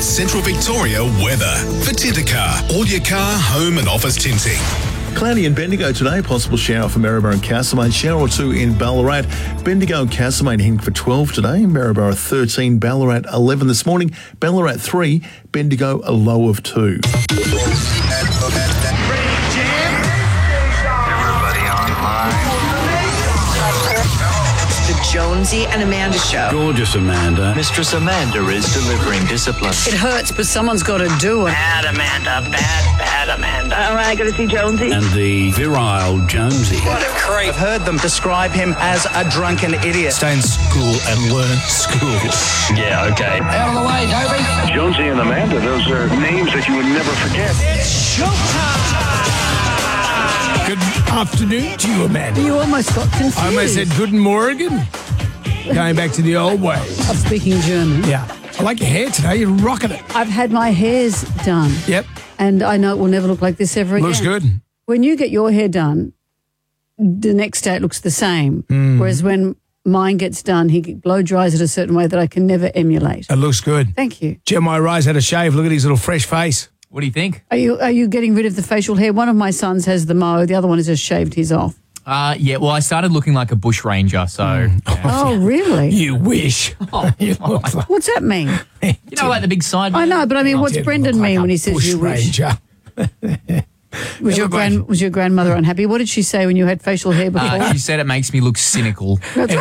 Central Victoria weather. For Tintercar, all your car, home and office tinting. Cloudy in Bendigo today, possible shower for Maryborough and Castlemaine, shower or two in Ballarat. Bendigo and Castlemaine heading for 12 today, Maryborough 13, Ballarat 11 this morning, Ballarat 3, Bendigo a low of 2. The Jonesy and Amanda Show. Gorgeous Amanda. Mistress Amanda is delivering discipline. It hurts, but someone's got to do it. Bad Amanda, bad Amanda. All right, got to see Jonesy. And the virile Jonesy. What a creep. I've heard them describe him as a drunken idiot. Stay in school and learn school. Yeah, okay. Out of the way, Toby. Jonesy and Amanda, those are names that you would never forget. It's showtime. Good afternoon to you, Amanda. You almost got confused. I almost said Guten Morgen. Going back to the old ways. Of speaking German. Yeah. I like your hair today. You're rocking it. I've had my hairs done. Yep. And I know it will never look like this ever again. Looks good. When you get your hair done, the next day it looks the same. Whereas when mine gets done, he blow dries it a certain way that I can never emulate. It looks good. Thank you. Jeremiah Rise had a shave. Look at his little fresh face. What do you think? Are you getting rid of the facial hair? One of my sons has the mow. The other one has just shaved his off. Yeah, well, I started looking like a bush ranger, so... Oh, really? You wish. You look like What's that mean? You know, like the big side... I know, but I mean, what's you Brendan look like mean a when he says bush you wish? ranger. Was your grandmother unhappy? What did she say when you had facial hair before? She said it makes me look cynical.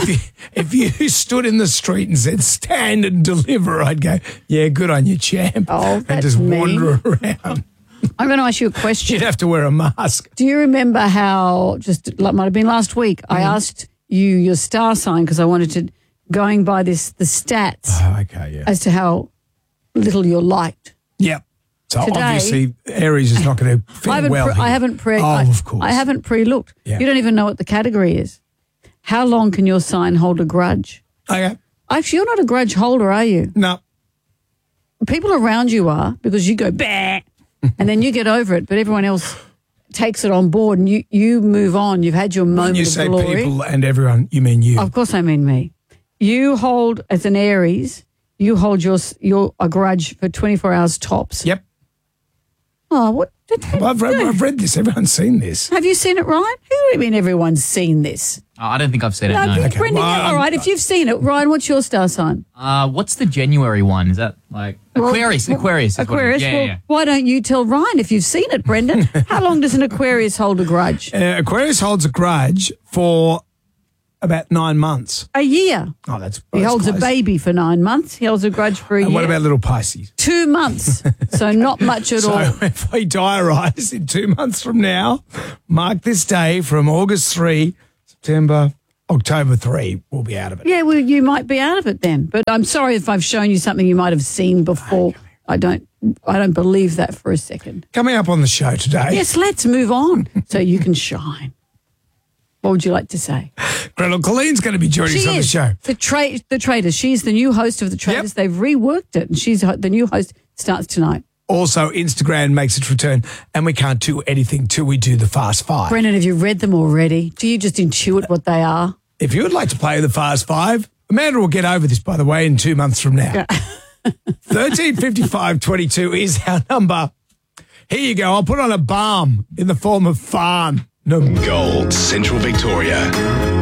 If you stood in the street and said, stand and deliver, I'd go, yeah, good on you, champ. Oh, and that's just mean. wander around. I'm going to ask you a question. You'd have to wear a mask. Do you remember how, just like might have been last week, I asked you your star sign because I wanted to, going by the stats Oh, okay, yeah. as to how little you're liked. Yep. So Today- obviously Aries is not going to fit I haven't well here. I haven't of course. I haven't pre-looked. Yeah. You don't even know what the category is. How long can your sign hold a grudge? Okay. Actually, you're not a grudge holder, are you? No. People around you are because you go bah, and then you get over it, but everyone else takes it on board and you move on. You've had your moment When you of say glory. people and everyone, you mean you. Of course I mean me. You hold, as an Aries, you hold a grudge for 24 hours tops. Yep. Oh, what? Well, I've read this. Everyone's seen this. Have you seen it, Ryan? Who do you mean everyone's seen this? Oh, I don't think I've said it, no. Okay, Brendan, well, all right, if you've seen it. Ryan, what's your star sign? What's the January one? Is that like... Aquarius. Aquarius. is what it is. Aquarius. Yeah, Well, yeah. why don't you tell Ryan if you've seen it, Brendan? How long does an Aquarius hold a grudge? Aquarius holds a grudge for about 9 months. A year. Oh, that's He holds close. a baby for 9 months. He holds a grudge for a year. And what about little Pisces? 2 months. So not much at all. So if we diarise in 2 months from now, mark this day from August 3, September, October 3, we'll be out of it. Yeah, well, you might be out of it then. But I'm sorry if I've shown you something you might have seen before. I don't believe that for a second. Coming up on the show today, Yes, let's move on so you can shine. What would you like to say? Gretel Colleen's going to be joining us on the show. The Traitors. She's the new host of The Traitors. Yep. They've reworked it, and she's the new host. Starts tonight. Also, Instagram makes its return, and we can't do anything till we do the Fast Five. Brendan, have you read them already? Do you just intuit what they are? If you would like to play the Fast Five, Amanda will get over this, by the way, in 2 months from now. 135522 is our number. Here you go. I'll put on a balm in the form of Farn. Gold, Central Victoria.